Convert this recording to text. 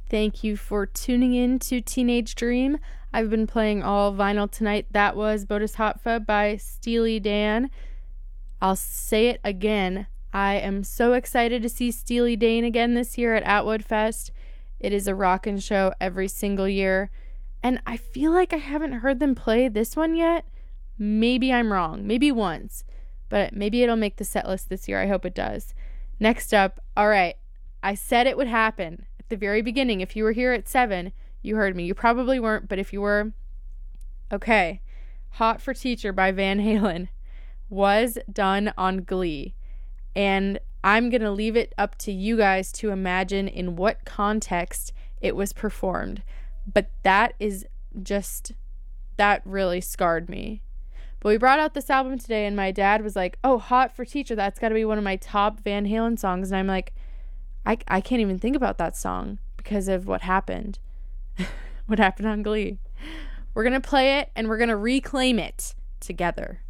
Thank you for tuning in to Teenage Dream. I've been playing all vinyl tonight. That was Bodhisattva by Steely Dan. I'll say it again. I am so excited to see Steely Dan again this year at Atwood Fest. It is a rockin' show every single year. And I feel like I haven't heard them play this one yet. Maybe I'm wrong. Maybe once. But maybe it'll make the set list this year. I hope it does. Next up, all right. I said it would happen at the very beginning. If you were here at 7, you heard me. You probably weren't, but if you were, okay. Hot for Teacher by Van Halen was done on Glee. And I'm going to leave it up to you guys to imagine in what context it was performed. But that really scarred me. But we brought out this album today and my dad was like, oh, Hot for Teacher, that's got to be one of my top Van Halen songs. And I'm like, I can't even think about that song because of what happened. What happened on Glee. We're going to play it and we're going to reclaim it together.